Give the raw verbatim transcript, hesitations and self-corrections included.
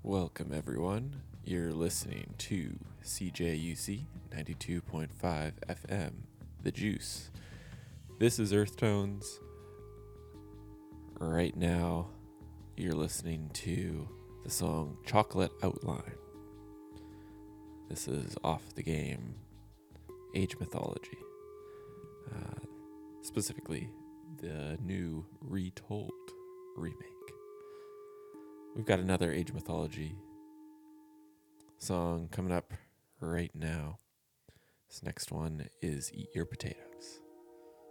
Welcome, everyone. You're listening to C J U C ninety-two point five F M, The Juice. This is Earth Tones. Right now, you're listening to the song Chocolate Outline. This is off the game Age Mythology. Uh, specifically, the new Retold remake. We've got another Age Mythology song coming up right now. This next one is Eat Your Potatoes.